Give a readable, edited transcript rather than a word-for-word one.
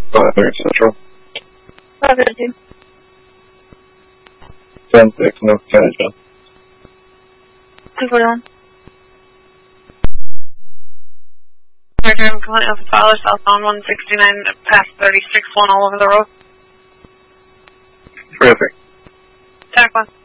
5 Central. 5:15. 10-6, no connection. 241. I'm calling Alpha Tyler, southbound 169, past 36, one all over the road. Terrific. 10 o'clock.